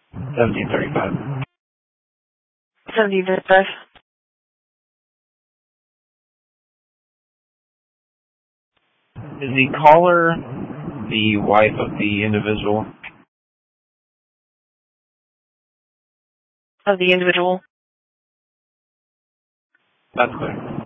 1735. 1735. Is the caller the wife of the individual? Of the individual? That's correct.